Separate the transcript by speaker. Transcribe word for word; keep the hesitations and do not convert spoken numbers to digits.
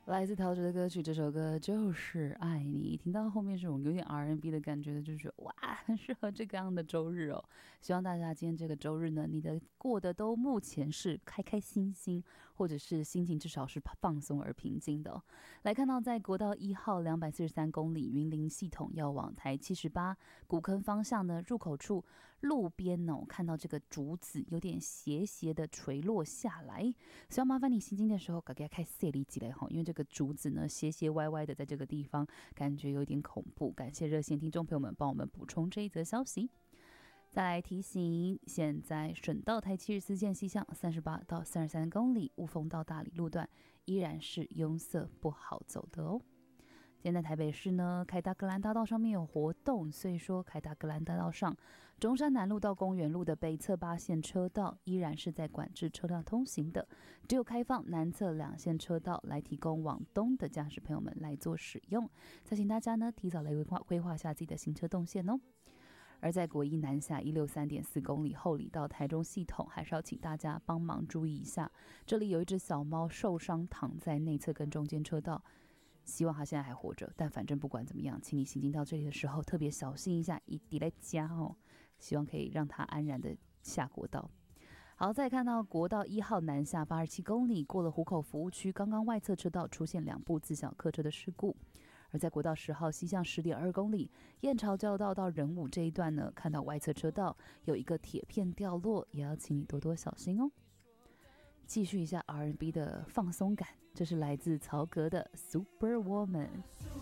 Speaker 1: 来自陶喆的歌曲，这首歌就是爱你。听到后面这种有点 R and B 的感觉的，就觉得哇，很适合这个样的周日哦。希望大家今天这个周日呢，你的过得都目前是开开心心，或者是心情至少是放松而平静的、哦。来看到在国道一号两百四十三公里云林系统要往台七十八古坑方向呢，入口处路边哦，看到这个竹子有点斜斜的垂落下来，所以要麻烦你行进的时候，赶快开塞里起来哈，因为这个竹子呢斜斜歪歪的，在这个地方感觉有点恐怖。感谢热线听众朋友们帮我们补充这一则消息。再来提醒，现在省道台七十四线西向三十八到三十三公里雾峰到大理路段依然是拥塞不好走的哦。现在台北市呢，凯达格兰大道上面有活动，所以说凯达格兰大道上中山南路到公园路的北侧八线车道依然是在管制车辆通行的，只有开放南侧两线车道来提供往东的驾驶朋友们来做使用。再请大家呢提早来规划规划下自己的行车动线哦。而在国一南下一六三点四公里后里到台中系统，还是要请大家帮忙注意一下，这里有一只小猫受伤躺在内侧跟中间车道。希望他现在还活着，但反正不管怎么样，请你行进到这里的时候特别小心一下，一定来加哦。希望可以让他安然的下国道。好，再看到国道一号南下八十七公里，过了湖口服务区，刚刚外侧车道出现两部自小客车的事故。而在国道十号西向十点二公里，燕巢交流道到仁武这一段呢，看到外侧车道有一个铁片掉落，也要请你多多小心哦。继续一下 R and B 的放松感，这是来自曹格的 Superwoman。